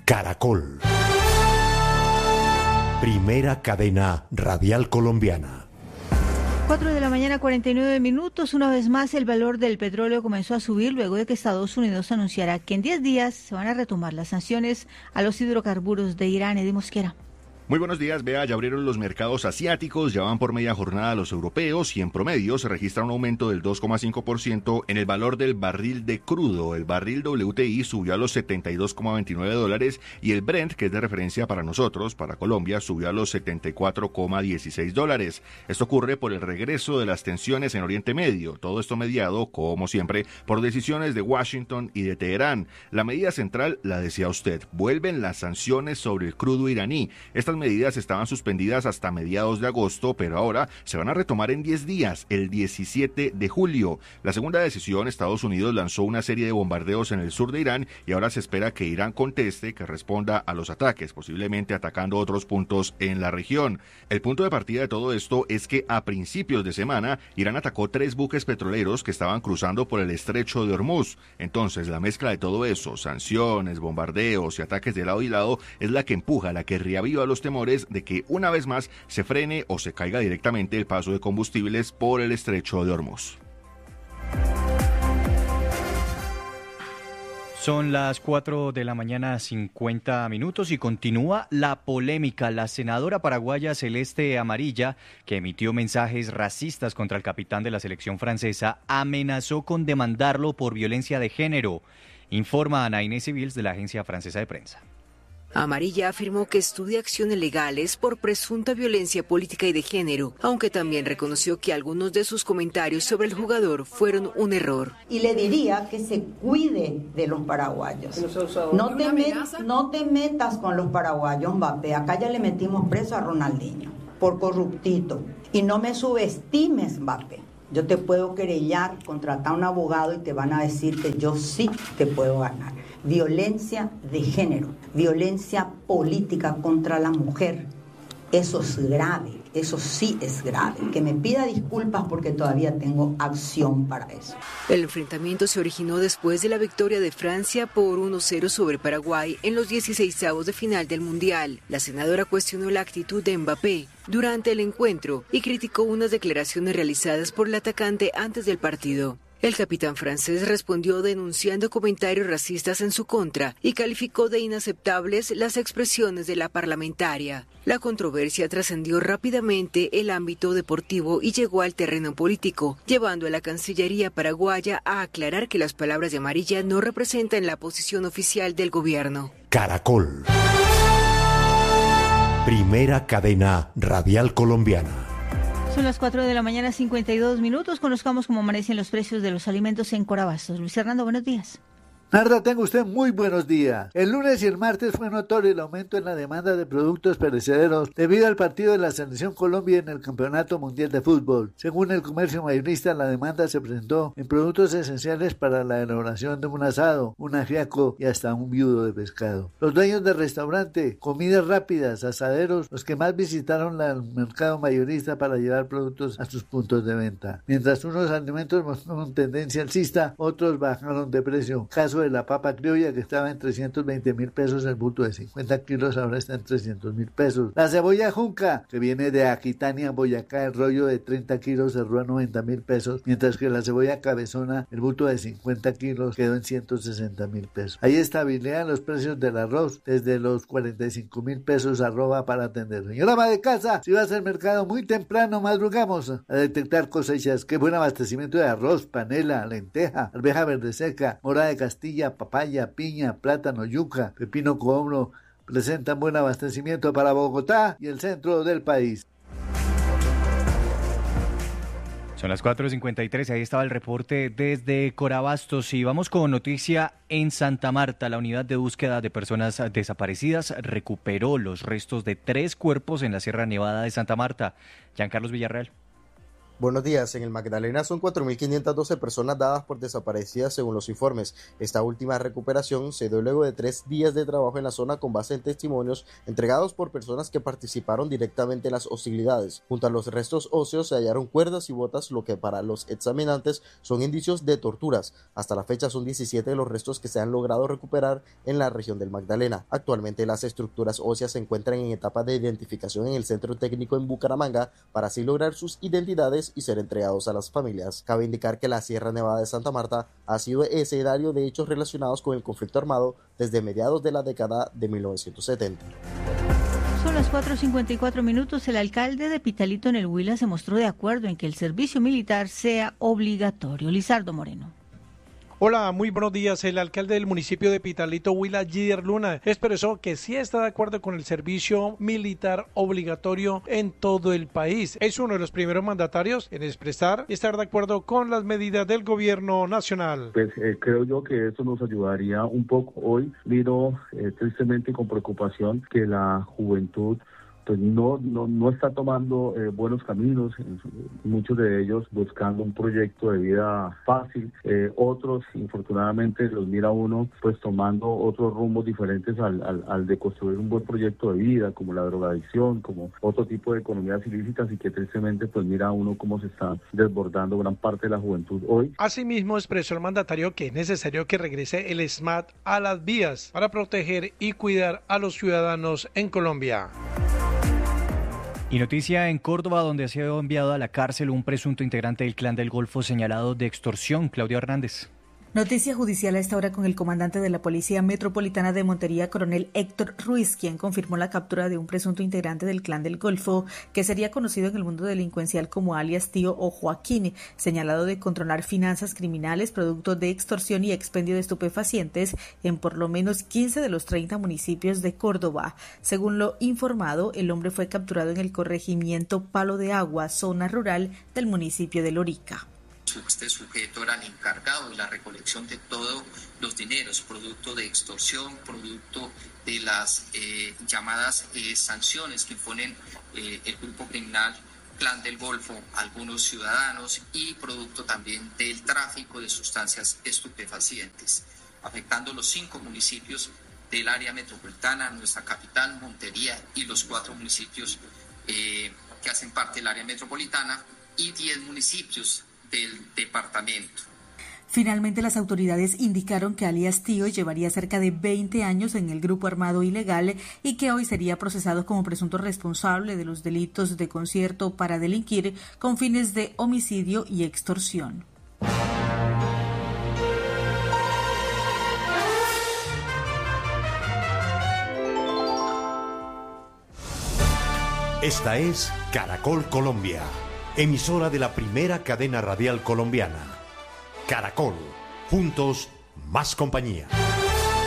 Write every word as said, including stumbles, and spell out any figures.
Caracol. Primera cadena radial colombiana. cuatro de la mañana, cuarenta y nueve minutos. Una vez más, el valor del petróleo comenzó a subir luego de que Estados Unidos anunciara que en diez días se van a retomar las sanciones a los hidrocarburos de Irán. Eddie Mosquera. Muy buenos días, vea, ya abrieron los mercados asiáticos, ya van por media jornada los europeos y en promedio se registra un aumento del dos coma cinco por ciento en el valor del barril de crudo. El barril W T I subió a los setenta y dos coma veintinueve dólares y el Brent, que es de referencia para nosotros, para Colombia, subió a los setenta y cuatro coma dieciséis dólares. Esto ocurre por el regreso de las tensiones en Oriente Medio, todo esto mediado, como siempre, por decisiones de Washington y de Teherán. La medida central la decía usted, vuelven las sanciones sobre el crudo iraní. Estas medidas estaban suspendidas hasta mediados de agosto, pero ahora se van a retomar en diez días, el diecisiete de julio. La segunda decisión, Estados Unidos lanzó una serie de bombardeos en el sur de Irán y ahora se espera que Irán conteste, que responda a los ataques, posiblemente atacando otros puntos en la región. El punto de partida de todo esto es que a principios de semana, Irán atacó tres buques petroleros que estaban cruzando por el estrecho de Hormuz. Entonces, la mezcla de todo eso, sanciones, bombardeos y ataques de lado y lado, es la que empuja, la que reaviva los temores de que una vez más se frene o se caiga directamente el paso de combustibles por el estrecho de Hormuz. Son las cuatro de la mañana, cincuenta minutos, y continúa la polémica. La senadora paraguaya Celeste Amarilla, que emitió mensajes racistas contra el capitán de la selección francesa, amenazó con demandarlo por violencia de género. Informa Ana Inés Civils de la Agencia Francesa de Prensa. Amarilla afirmó que estudia acciones legales por presunta violencia política y de género, aunque también reconoció que algunos de sus comentarios sobre el jugador fueron un error. Y le diría que se cuide de los paraguayos. No te, met, no te metas con los paraguayos, Mbappé. Acá ya le metimos preso a Ronaldinho por corruptito. Y no me subestimes, Mbappé. Yo te puedo querellar, contratar a un abogado y te van a decir que yo sí te puedo ganar. Violencia de género, violencia política contra la mujer. Eso es grave, eso sí es grave. Que me pida disculpas porque todavía tengo acción para eso. El enfrentamiento se originó después de la victoria de Francia por uno cero sobre Paraguay en los dieciseisavos de final del Mundial. La senadora cuestionó la actitud de Mbappé durante el encuentro y criticó unas declaraciones realizadas por el atacante antes del partido. El capitán francés respondió denunciando comentarios racistas en su contra y calificó de inaceptables las expresiones de la parlamentaria. La controversia trascendió rápidamente el ámbito deportivo y llegó al terreno político, llevando a la Cancillería paraguaya a aclarar que las palabras de Amarilla no representan la posición oficial del gobierno. Caracol. Primera cadena radial colombiana. Son las cuatro de la mañana, cincuenta y dos minutos. Conozcamos cómo amanecen los precios de los alimentos en Corabastos. Luis Hernando, buenos días. Narda, tenga usted muy buenos días. El lunes y el martes fue notorio el aumento en la demanda de productos perecederos debido al partido de la Selección Colombia en el Campeonato Mundial de Fútbol. Según el comercio mayorista, la demanda se presentó en productos esenciales para la elaboración de un asado, un ajiaco y hasta un viudo de pescado. Los dueños de restaurante, comidas rápidas, asaderos, los que más visitaron el mercado mayorista para llevar productos a sus puntos de venta. Mientras unos alimentos mostraron tendencia alcista, otros bajaron de precio. Caso de la papa criolla, que estaba en trescientos veinte mil pesos, el bulto de cincuenta kilos ahora está en trescientos mil pesos. La cebolla junca, que viene de Aquitania, Boyacá, el rollo de treinta kilos cerró a noventa mil pesos, mientras que la cebolla cabezona, el bulto de cincuenta kilos, quedó en ciento sesenta mil pesos. Hay estabilidad en los precios del arroz, desde los cuarenta y cinco mil pesos arroba para atender. Señora ama de casa, si vas al mercado muy temprano, madrugamos a detectar cosechas. Qué buen abastecimiento de arroz, panela, lenteja, arveja verde seca, mora de Castilla, papaya, piña, plátano, yuca, pepino cobro, presentan buen abastecimiento para Bogotá y el centro del país. Son las cuatro cincuenta y tres, ahí estaba el reporte desde Corabastos y vamos con noticia en Santa Marta. La unidad de búsqueda de personas desaparecidas recuperó los restos de tres cuerpos en la Sierra Nevada de Santa Marta. Giancarlos Villarreal. Buenos días. En el Magdalena son cuatro mil quinientas doce personas dadas por desaparecidas según los informes. Esta última recuperación se dio luego de tres días de trabajo en la zona con base en testimonios entregados por personas que participaron directamente en las hostilidades. Junto a los restos óseos se hallaron cuerdas y botas, lo que para los examinantes son indicios de torturas. Hasta la fecha son diecisiete de los restos que se han logrado recuperar en la región del Magdalena. Actualmente las estructuras óseas se encuentran en etapa de identificación en el Centro Técnico en Bucaramanga para así lograr sus identidades y ser entregados a las familias. Cabe indicar que la Sierra Nevada de Santa Marta ha sido escenario de hechos relacionados con el conflicto armado desde mediados de la década de mil novecientos setenta. Son las cuatro cincuenta y cuatro minutos. El alcalde de Pitalito en el Huila se mostró de acuerdo en que el servicio militar sea obligatorio. Lizardo Moreno. Hola, muy buenos días. El alcalde del municipio de Pitalito, Huila, Gider Luna, expresó que sí está de acuerdo con el servicio militar obligatorio en todo el país. Es uno de los primeros mandatarios en expresar y estar de acuerdo con las medidas del gobierno nacional. Pues eh, creo yo que eso nos ayudaría un poco. Hoy miro eh, tristemente y con preocupación que la juventud pues no, no, no está tomando eh, buenos caminos, muchos de ellos buscando un proyecto de vida fácil, eh, otros infortunadamente los mira uno pues tomando otros rumbos diferentes al, al, al de construir un buen proyecto de vida, como la drogadicción, como otro tipo de economías ilícitas, y que tristemente pues mira uno cómo se está desbordando gran parte de la juventud hoy. Asimismo expresó el mandatario que es necesario que regrese el SMAT a las vías para proteger y cuidar a los ciudadanos en Colombia. Y noticia en Córdoba, donde ha sido enviado a la cárcel un presunto integrante del Clan del Golfo señalado de extorsión. Claudia Hernández. Noticia judicial a esta hora con el comandante de la Policía Metropolitana de Montería, coronel Héctor Ruiz, quien confirmó la captura de un presunto integrante del Clan del Golfo, que sería conocido en el mundo delincuencial como alias Tío o Joaquín, señalado de controlar finanzas criminales, producto de extorsión y expendio de estupefacientes en por lo menos quince de los treinta municipios de Córdoba. Según lo informado, el hombre fue capturado en el corregimiento Palo de Agua, zona rural del municipio de Lorica. Este sujeto era el encargado de la recolección de todos los dineros, producto de extorsión, producto de las eh, llamadas eh, sanciones que imponen eh, el grupo criminal Clan del Golfo a algunos ciudadanos, y producto también del tráfico de sustancias estupefacientes, afectando los cinco municipios del área metropolitana, nuestra capital, Montería, y los cuatro municipios eh, que hacen parte del área metropolitana, y diez municipios del departamento. Finalmente, las autoridades indicaron que alias Tío llevaría cerca de veinte años en el grupo armado ilegal y que hoy sería procesado como presunto responsable de los delitos de concierto para delinquir con fines de homicidio y extorsión. Esta es Caracol Colombia, emisora de la primera cadena radial colombiana. Caracol, juntos, más compañía.